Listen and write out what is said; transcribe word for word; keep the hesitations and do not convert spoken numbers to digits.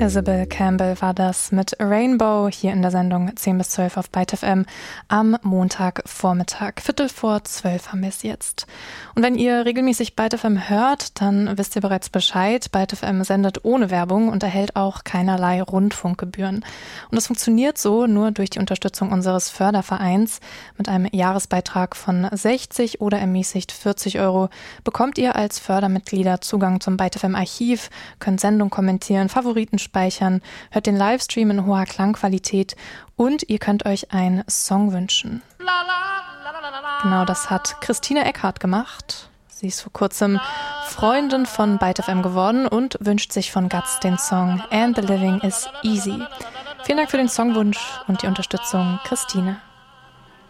Isabel Campbell war das mit Rainbow hier in der Sendung zehn bis zwölf auf Byte F M am Montagvormittag. Viertel vor zwölf haben wir es jetzt. Und wenn ihr regelmäßig Byte F M hört, dann wisst ihr bereits Bescheid. Byte F M sendet ohne Werbung und erhält auch keinerlei Rundfunkgebühren. Und das funktioniert so nur durch die Unterstützung unseres Fördervereins. Mit einem Jahresbeitrag von sechzig oder ermäßigt vierzig Euro bekommt ihr als Fördermitglieder Zugang zum Byte F M Archiv, könnt Sendung kommentieren, Favoriten speichern, hört den Livestream in hoher Klangqualität und ihr könnt euch einen Song wünschen. Genau das hat Christine Eckhardt gemacht. Sie ist vor kurzem Freundin von Byte F M geworden und wünscht sich von Guts den Song And the Living is Easy. Vielen Dank für den Songwunsch und die Unterstützung, Christine.